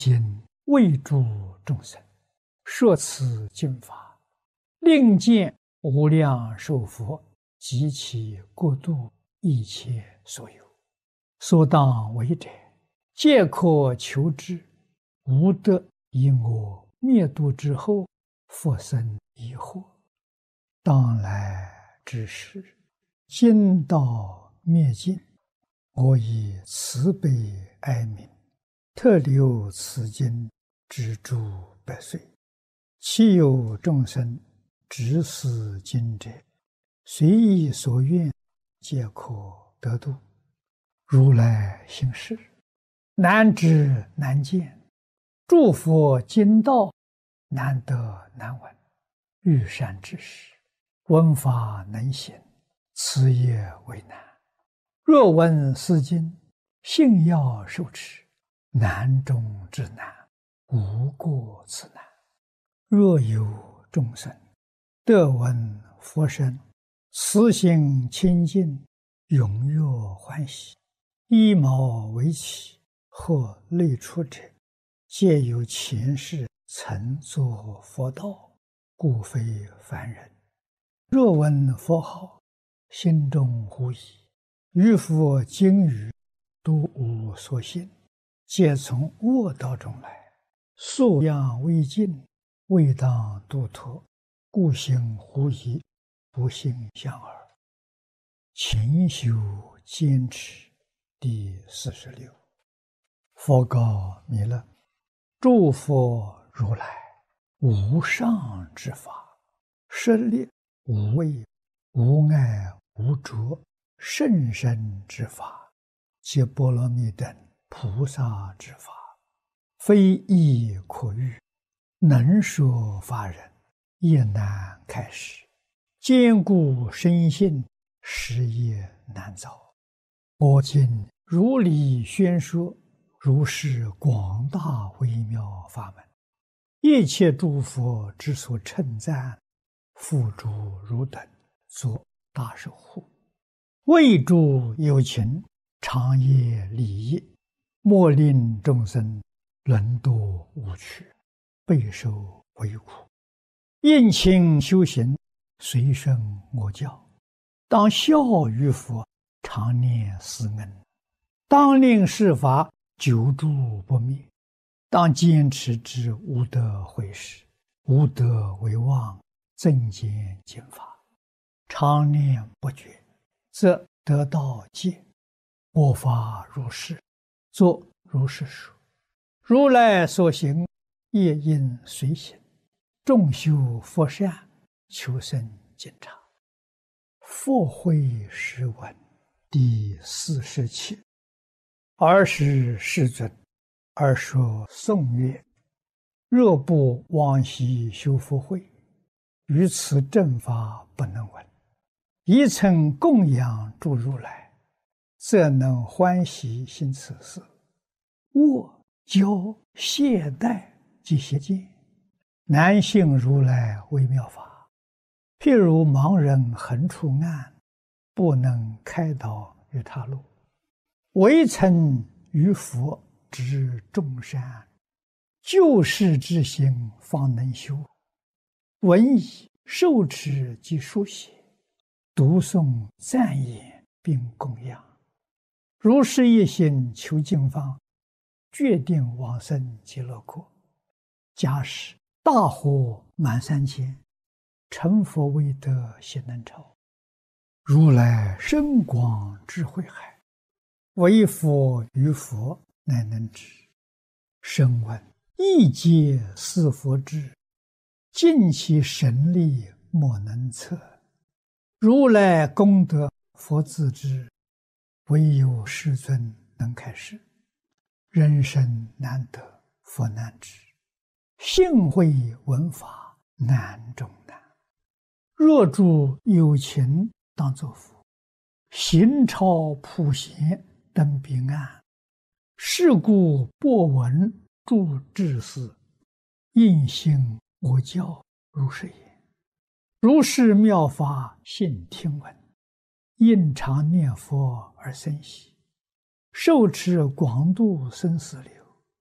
今为诸众生说此经法，令见无量寿佛及其国度一切所有，所当为者，皆可求之。无得以我灭度之后，复生疑惑。当来之时，今道灭尽，我以慈悲哀悯，特留此经之诸百岁。其有众生执此经者，随意所愿，皆可得度。如来行事，难知难见，诸佛经道难得难闻。欲善知识，闻法能行，此也为难。若闻是经，信要受持，难中之难，无过此难。若有众生得闻佛声，慈心清净，踊跃欢喜，依毛为起，或类出者，皆有前世曾作佛道，故非凡人。若闻佛号，心中狐疑，于佛经语都无所信，皆从恶道中来，素养未尽，未当度脱，故行狐疑，不信相耳。勤修坚持。第46。佛告弥勒：诸佛如来无上之法，设立无畏无碍无着甚深之法，皆波罗蜜等菩萨之法，非易可喻，能说法人也难开示，坚固深信，实业难遭。我今如理宣说，如是广大微妙法门，一切诸佛之所称赞，付诸汝等作大守护，为诸有情长业利益，莫令众生沦堕无趣，备受为苦。应勤修行，随顺我教，当效于佛，常念思恩，当令世法久住不灭，当坚持之无得毁失，无得为妄，增减经法，常念不绝，则得道戒。我法如是，作如是说。如来所行，业应随行，众修佛善，求生净察。佛慧诗文第47。尔时世尊，而说颂曰：若不往昔修福慧，于此正法不能闻。一曾供养诸如来，则能欢喜行此事。我教懈怠及邪见，难信如来微妙法。譬如盲人横出暗，不能开导于他路，唯曾于佛知众善，救世之心方能修。闻已受持及书写，读诵赞言并供养，如是一心求经方，决定往生极乐国。假使大火满3000，成佛未得悉能超。如来深广智慧海，唯佛于佛乃能知。声闻亦皆似佛智，尽其神力莫能测。如来功德佛自知，唯有世尊能开示。人生难得佛难知，信会闻法难中难。若诸有情当作佛，行超普贤登彼岸。是故播闻诸智士，应信我教如是言。如是妙法信听闻，应常念佛而生喜，受持广度生死流。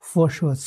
佛说